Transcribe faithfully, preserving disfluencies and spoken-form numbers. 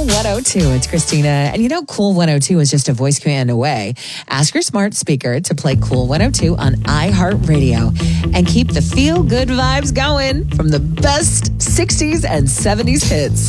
Cool one oh two. It's Christina. And you know, Cool one oh two is just a voice command away. Ask your smart speaker to play Cool one oh two on iHeartRadio and keep the feel-good vibes going from the best sixties and seventies hits.